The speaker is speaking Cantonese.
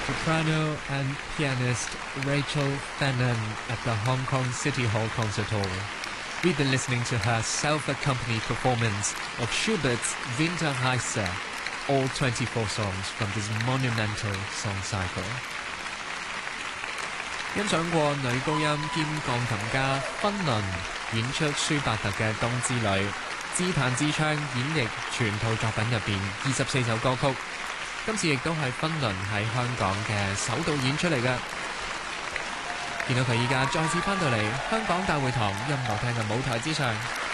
soprano and pianist Rachel Fennon at the Hong Kong City Hall Concert Hall. We've been listening to her self-accompanied performance of Schubert's Winterreise, all 24 songs from this monumental song cycle. 欣賞過女高音兼鋼琴家芬倫演出舒伯特嘅《冬之旅》，自彈自唱演繹全套作品入邊24首歌曲。今次亦都係芬倫喺香港嘅首度演出嚟嘅。見到佢依家再次翻到嚟香港大會堂音樂廳嘅舞台之上。